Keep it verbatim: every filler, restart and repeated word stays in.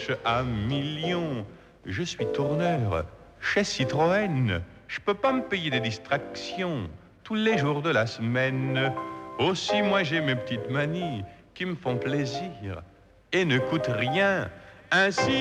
poche à millions. Je suis tourneur chez Citroën. Je peux pas me payer des distractions tous les jours de la semaine. Aussi, moi, j'ai mes petites manies qui me font plaisir et ne coûtent rien. Ainsi,